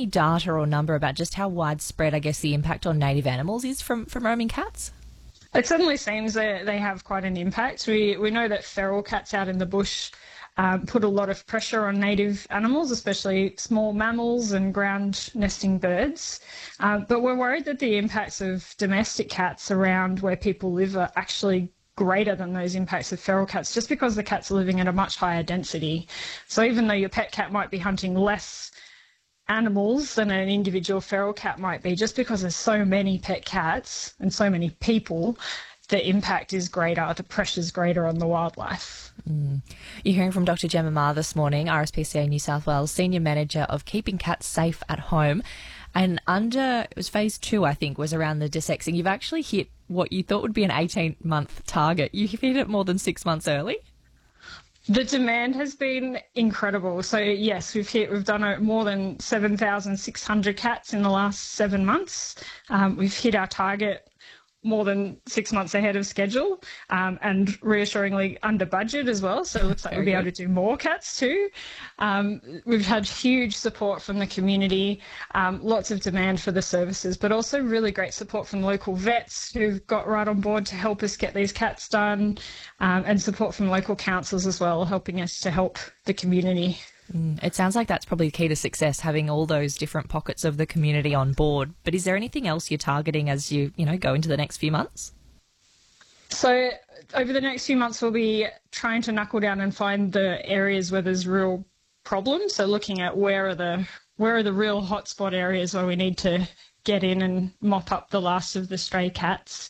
any data or number about just how widespread, I guess, the impact on native animals is from roaming cats? It certainly seems that they have quite an impact. We know that feral cats out in the bush put a lot of pressure on native animals, especially small mammals and ground nesting birds. But we're worried that the impacts of domestic cats around where people live are actually greater than those impacts of feral cats, just because the cats are living at a much higher density. So even though your pet cat might be hunting less animals than an individual feral cat might be, just because there's so many pet cats and so many people, the impact is greater, the pressure's greater on the wildlife. You're hearing from Dr. Gemma Ma this morning, RSPCA New South Wales Senior Manager of Keeping Cats Safe at Home. And it was phase 2, I think, was around the desexing. You've actually hit what you thought would be an 18-month target. You've hit it more than 6 months early. The demand has been incredible. So yes, we've done more than 7,600 cats in the last 7 months. We've hit our target more than 6 months ahead of schedule, and reassuringly under budget as well. So it looks like we'll be able to do more cats too. We've had huge support from the community, lots of demand for the services, but also really great support from local vets who've got right on board to help us get these cats done, and support from local councils as well, helping us to help the community. It sounds like that's probably the key to success, having all those different pockets of the community on board. But is there anything else you're targeting as you go into the next few months? So over the next few months, we'll be trying to knuckle down and find the areas where there's real problems. So looking at where are the real hotspot areas where we need to get in and mop up the last of the stray cats.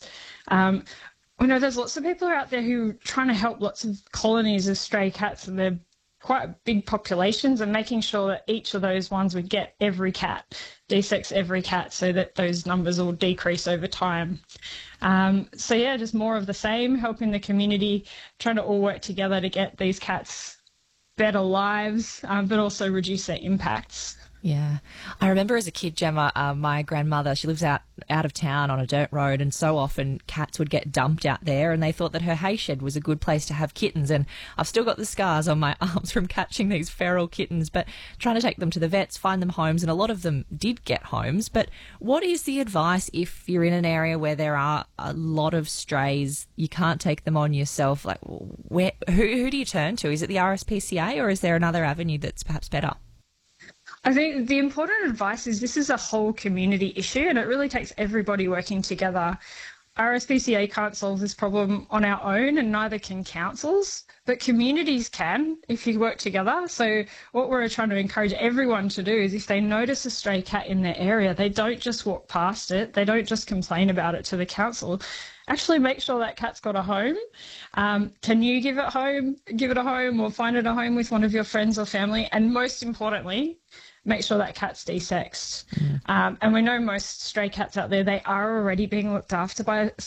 We know there's lots of people out there who are trying to help lots of colonies of stray cats, and they're quite big populations, and making sure that each of those ones would get every cat, desex every cat, so that those numbers will decrease over time. So yeah, just more of the same, helping the community, trying to all work together to get these cats better lives, but also reduce their impacts. Yeah. I remember as a kid, Gemma, my grandmother, she lives out of town on a dirt road, and so often cats would get dumped out there, and they thought that her hay shed was a good place to have kittens. And I've still got the scars on my arms from catching these feral kittens, but trying to take them to the vets, find them homes, and a lot of them did get homes. But what is the advice if you're in an area where there are a lot of strays, you can't take them on yourself? Like, who do you turn to? Is it the RSPCA, or is there another avenue that's perhaps better? I think the important advice is this is a whole community issue, and it really takes everybody working together. RSPCA can't solve this problem on our own, and neither can councils, but communities can if you work together. So what we're trying to encourage everyone to do is, if they notice a stray cat in their area, they don't just walk past it, they don't just complain about it to the council. Actually make sure that cat's got a home. Can you give it a home, or find it a home with one of your friends or family? And most importantly, make sure that cat's desexed. And we know most stray cats out there, they are already being looked after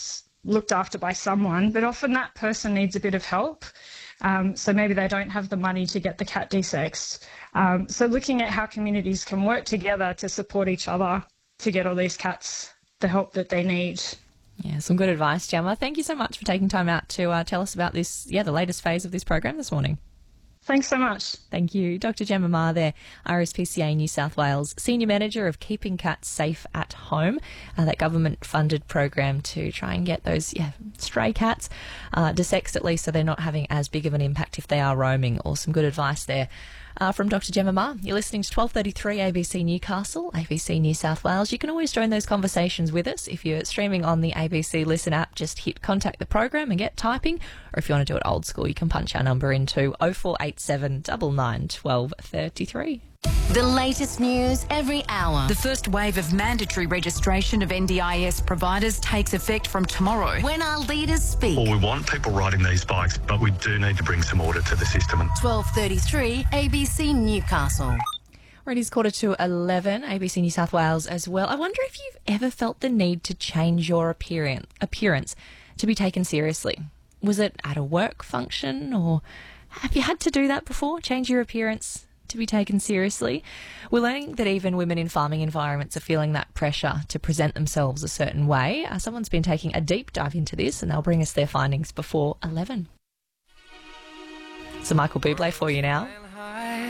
by someone, but often that person needs a bit of help. So maybe they don't have the money to get the cat desexed. So looking at how communities can work together to support each other to get all these cats the help that they need. Yeah, some good advice, Gemma. Thank you so much for taking time out to tell us about this, the latest phase of this program this morning. Thanks so much. Thank you. Dr. Gemma Ma there, RSPCA New South Wales Senior Manager of Keeping Cats Safe at Home, that government-funded program to try and get those stray cats desexed, at least, so they're not having as big of an impact if they are roaming. Or some good advice there from Dr. Gemma Ma. You're listening to 12:33 ABC Newcastle, ABC New South Wales. You can always join those conversations with us. If you're streaming on the ABC Listen app, just hit contact the program and get typing. Or if you want to do it old school, you can punch our number into 0487 99 12 33. The latest news every hour. The first wave of mandatory registration of NDIS providers takes effect from tomorrow. When our leaders speak. Well, we want people riding these bikes, but we do need to bring some order to the system. 12:33 ABC Newcastle. It is 11:15, ABC New South Wales as well. I wonder if you've ever felt the need to change your appearance to be taken seriously. Was it at a work function, or have you had to do that before? Change your appearance to be taken seriously? We're learning that even women in farming environments are feeling that pressure to present themselves a certain way. Someone's been taking a deep dive into this, and they'll bring us their findings before 11. So Michael Bublé for you now.